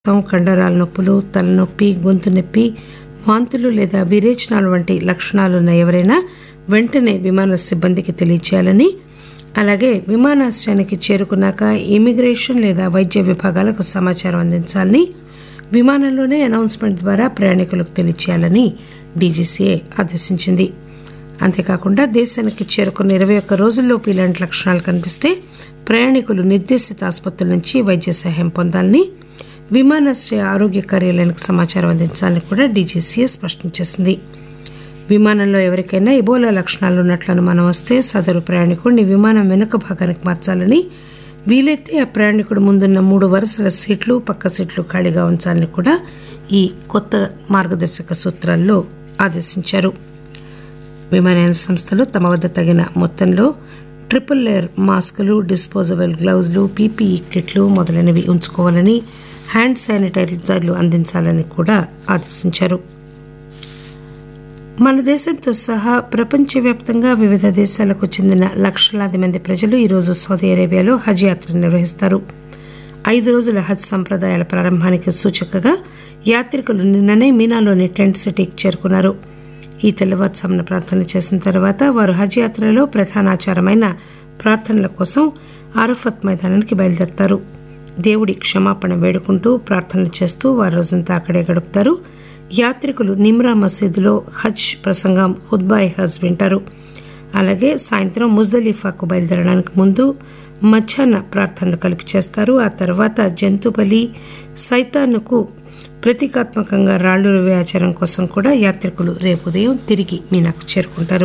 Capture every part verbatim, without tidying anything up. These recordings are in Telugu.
కండరాల నొప్పులు, తలనొప్పి, గొంతు నొప్పి, వాంతులు లేదా విరేచనాలు వంటి లక్షణాలున్న ఎవరైనా వెంటనే విమాన సిబ్బందికి తెలియచేయాలని, అలాగే విమానాశ్రయానికి చేరుకున్నాక ఇమిగ్రేషన్ లేదా వైద్య విభాగాలకు సమాచారం అందించాలని, విమానంలోనే అనౌన్స్మెంట్ ద్వారా ప్రయాణికులకు తెలియచేయాలని డీజీసీఏ ఆదేశించింది. అంతేకాకుండా దేశానికి చేరుకున్న ఇరవై ఒక్క రోజుల్లోపు ఇలాంటి లక్షణాలు కనిపిస్తే ప్రయాణికులు నిర్దేశిత ఆసుపత్రుల నుంచి వైద్య సహాయం పొందాలని, విమానాశ్రయ ఆరోగ్య కార్యాలయానికి సమాచారం అందించాలని కూడా డీజీసీఏ స్పష్టం చేసింది. విమానంలో ఎవరికైనా ఇబోలా లక్షణాలు ఉన్నట్లు అనుమానం వస్తే సదరు ప్రయాణికుడిని విమానం వెనుక భాగానికి మార్చాలని, వీలైతే ఆ ప్రయాణికుడు ముందున్న మూడు వరుసల సీట్లు, పక్క సీట్లు ఖాళీగా ఉంచాలని కూడా ఈ కొత్త మార్గదర్శక సూత్రాల్లో ఆదేశించారు. విమానయాన సంస్థలు తమ వద్ద తగిన మొత్తంలో ట్రిపుల్ లేయర్ మాస్కులు, డిస్పోజబుల్ గ్లౌజులు, పీపీఈ కిట్లు మొదలైనవి ఉంచుకోవాలని, హ్యాండ్ శానిటైజర్లు అందించాలని కూడా ఆదేశించారు. మన దేశంతో సహా ప్రపంచవ్యాప్తంగా వివిధ దేశాలకు చెందిన లక్షలాది మంది ప్రజలు ఈరోజు సౌదీ అరేబియాలో హజ్ యాత్ర నిర్వహిస్తారు. ఐదు రోజుల హజ్ సంప్రదాయాల ప్రారంభానికి సూచకగా యాత్రికులు నిన్ననే మీనాలోని టెంట్ సిటీకి చేరుకున్నారు. ఈ తెల్లవారుజామున ప్రార్థనలు చేసిన తర్వాత వారు హజ్ యాత్రలో ప్రధాన ఆచారమైన ప్రార్థనల కోసం అరఫత్ మైదానానికి బయలుదేరతారు. దేవుడి క్షమాపణ వేడుకుంటూ ప్రార్థనలు చేస్తూ వారు రోజంతా అక్కడే గడుపుతారు. యాత్రికులు నిమ్రా మసీదులో హజ్ ప్రసంగం ఖుత్బా-ఏ హజ్ వింటారు. అలాగే సాయంత్రం ముజ్దలిఫాకు బయలుదేరడానికి ముందు మధ్యాహ్న ప్రార్థనలు కలిపి చేస్తారు. ఆ తర్వాత జంతు బలి, సైతాన్కు ప్రతీకాత్మకంగా రాళ్లు రువే ఆచారం కోసం కూడా యాత్రికులు రేపు ఉదయం తిరిగి మీనాకు చేరుకుంటారు.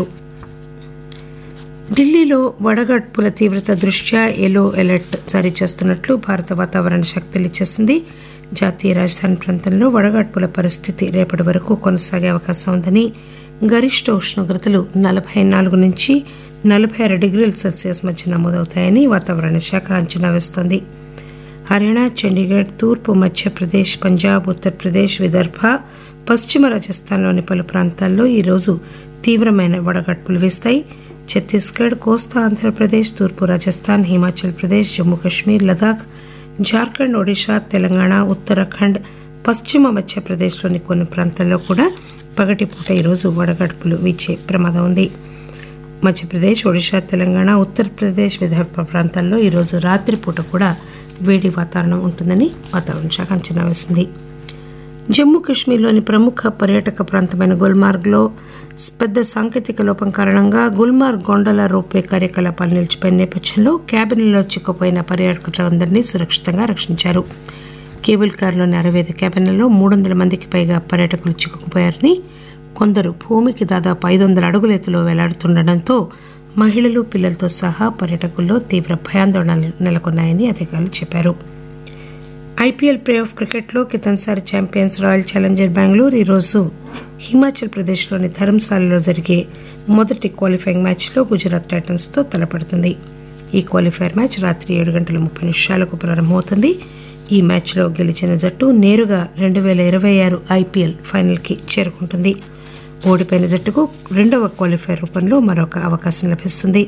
ఢిల్లీలో వడగడ్పుల తీవ్రత దృష్ట్యా ఎల్లో అలర్ట్ జారీ చేస్తున్నట్లు భారత వాతావరణ శాఖ తెలియజేసింది. జాతీయ రాజధాని ప్రాంతంలో వడగడ్పుల పరిస్థితి రేపటి వరకు కొనసాగే అవకాశం ఉందని, గరిష్ట ఉష్ణోగ్రతలు నలభై నాలుగు నుంచి నలభై ఆరు డిగ్రీల సెల్సియస్ మధ్య నమోదవుతాయని వాతావరణ శాఖ అంచనా వేస్తోంది. హర్యానా, చండీగఢ్, తూర్పు మధ్యప్రదేశ్, పంజాబ్, ఉత్తరప్రదేశ్, విదర్భ, పశ్చిమ రాజస్థాన్లోని పలు ప్రాంతాల్లో ఈరోజు తీవ్రమైన వడగడ్పులు వీస్తాయి. ఛత్తీస్గఢ్, కోస్తా ఆంధ్రప్రదేశ్, తూర్పు రాజస్థాన్, హిమాచల్ ప్రదేశ్, జమ్మూ కశ్మీర్, లదాఖ్, జార్ఖండ్, ఒడిశా, తెలంగాణ, ఉత్తరాఖండ్, పశ్చిమ మధ్యప్రదేశ్లోని కొన్ని ప్రాంతాల్లో కూడా పగటిపూట ఈరోజు వడగడ్పులు వీచే ప్రమాదం ఉంది. మధ్యప్రదేశ్, ఒడిశా, తెలంగాణ, ఉత్తరప్రదేశ్, విదర్భ ప్రాంతాల్లో ఈరోజు రాత్రిపూట కూడా వేడి వాతావరణం ఉంటుందని వాతావరణ శాఖ అంచనా వేసింది. జమ్మూ కశ్మీర్లోని ప్రముఖ పర్యాటక ప్రాంతమైన గుల్మార్గ్లో పెద్ద సాంకేతిక లోపం కారణంగా గుల్మార్గ్ గొండల రోప్వే కార్యకలాపాలు నిలిచిపోయిన నేపథ్యంలో క్యాబిన్లో చిక్కుపోయిన పర్యాటకులందరినీ సురక్షితంగా రక్షించారు. కేబుల్ కారులోని అరవై ఐదు క్యాబిన్లలో మూడు వందల మందికి పైగా పర్యాటకులు చిక్కుకుపోయారని, కొందరు భూమికి దాదాపు ఐదు వందల అడుగుల ఎత్తులో వేలాడుతుండటంతో మహిళలు, పిల్లలతో సహా పర్యాటకుల్లో తీవ్ర భయాందోళనలు నెలకొన్నాయని అధికారులు చెప్పారు. ఐపీఎల్ ప్లే ఆఫ్ క్రికెట్లో కితన్సారి ఛాంపియన్స్ రాయల్ ఛాలెంజర్ బెంగళూరు ఈరోజు హిమాచల్ ప్రదేశ్లోని ధర్మశాలలో జరిగే మొదటి క్వాలిఫైయింగ్ మ్యాచ్లో గుజరాత్ టైటన్స్తో తలపడుతుంది. ఈ క్వాలిఫైర్ మ్యాచ్ రాత్రి ఏడు గంటల ముప్పై నిమిషాలకు ప్రారంభమవుతుంది. ఈ మ్యాచ్లో గెలిచిన జట్టు నేరుగా రెండు వేల ఇరవై ఆరు ఐపీఎల్ ఫైనల్కి చేరుకుంటుంది. ఓడిపోయిన జట్టుకు రెండవ క్వాలిఫైర్ రూపంలో మరొక అవకాశం లభిస్తుంది.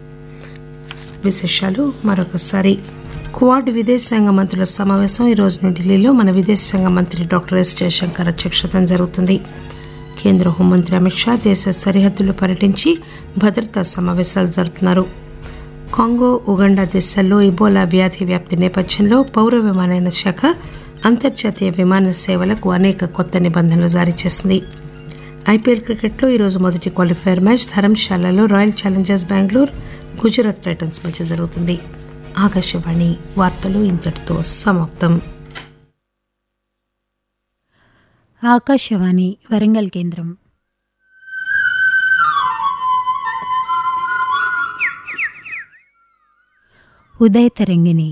విశేషాలు మరొకసారి. క్వాడ్ విదేశాంగ మంత్రుల సమావేశం ఈ రోజు ఢిల్లీలో మన విదేశాంగ మంత్రి డాక్టర్ ఎస్ జయశంకర్ అధ్యక్షతన జరుగుతుంది. కేంద్ర హోంమంత్రి అమిత్ షా దేశ సరిహద్దులు పర్యటించి భద్రతా సమావేశాలు జరుపుతున్నారు. కాంగో, ఉగండా దేశాల్లో ఇబోలా వ్యాధి వ్యాప్తి నేపథ్యంలో పౌర విమానయాన శాఖ అంతర్జాతీయ విమాన సేవలకు అనేక కొత్త నిబంధనలు జారీ చేసింది. ఐపీఎల్ క్రికెట్లో ఈరోజు మొదటి qualifier match ధర్మశాలలో royal Challengers Bengaluru, Gujarat Titans మధ్య జరుగుతుంది. ఆకాశవాణి వార్తలు ఇంతటితో సమాప్తం. ఆకాశవాణి వరంగల్ కేంద్రం. ఉదయ తరంగిణి.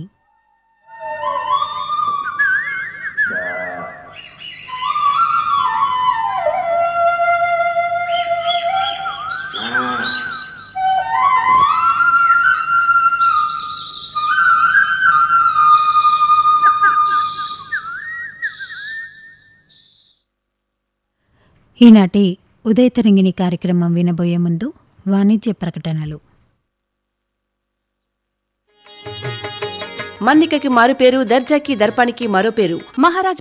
ఈనాటి ఉదయ తరంగిణి కార్యక్రమం వినబోయే ముందు వాణిజ్య ప్రకటనలు. మన్నికకి మారు పేరు, దర్జాకి దర్పానికి మరో పేరు. మహారాజ్